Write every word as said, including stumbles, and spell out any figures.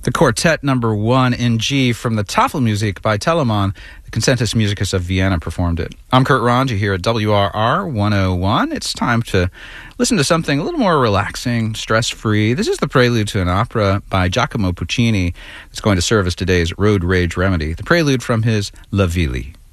The quartet number one in G from the Tafelmusik by Telemann. The Concertus Musicus of Vienna performed it. I'm Kurt Ronge here at W R R one oh one. It's time to listen to something a little more relaxing, stress-free. This is the prelude to an opera by Giacomo Puccini. It's going to serve as today's road rage remedy. The prelude from his La Ville.